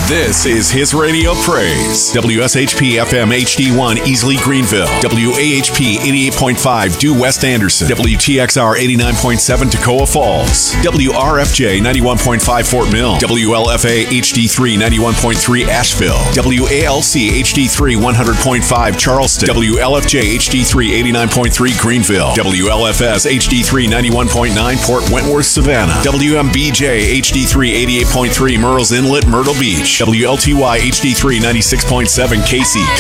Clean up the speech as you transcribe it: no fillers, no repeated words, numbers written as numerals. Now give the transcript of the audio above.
This is His Radio Praise. WSHP FM HD1 Easley Greenville. WAHP 88.5 Due West Anderson. WTXR 89.7 Toccoa Falls. WRFJ 91.5 Fort Mill. WLFA HD3 91.3 Asheville. WALC HD3 100.5 Charleston. WLFJ HD3 89.3 Greenville. WLFS HD3 91.9 Port Wentworth Savannah. WMBJ HD3 88.3 Murrells Inlet Myrtle Beach. WLTY HD3 96.7 Casey